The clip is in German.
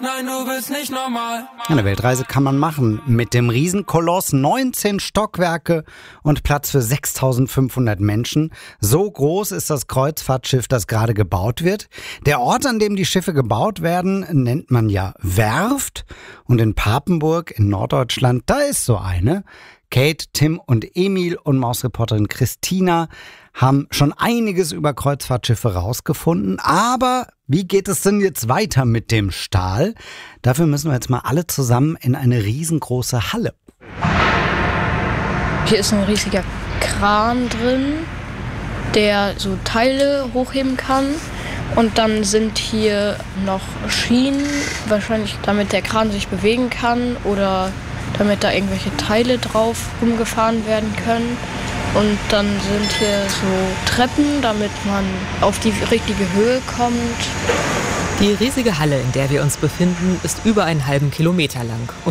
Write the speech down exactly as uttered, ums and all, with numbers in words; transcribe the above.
nein, du bist nicht normal. Eine Weltreise kann man machen mit dem Riesenkoloss, neunzehn Stockwerke und Platz für sechstausendfünfhundert Menschen. So groß ist das Kreuzfahrtschiff, das gerade gebaut wird. Der Ort, an dem die Schiffe gebaut werden, nennt man ja Werft. Und in Papenburg in Norddeutschland, da ist so eine. Kate, Tim und Emil und Mausreporterin Christina haben schon einiges über Kreuzfahrtschiffe rausgefunden. Aber wie geht es denn jetzt weiter mit dem Stahl? Dafür müssen wir jetzt mal alle zusammen in eine riesengroße Halle. Hier ist ein riesiger Kran drin, der so Teile hochheben kann. Und dann sind hier noch Schienen, wahrscheinlich damit der Kran sich bewegen kann oder damit da irgendwelche Teile drauf rumgefahren werden können. Und dann sind hier so Treppen, damit man auf die richtige Höhe kommt. Die riesige Halle, in der wir uns befinden, ist über einen halben Kilometer lang.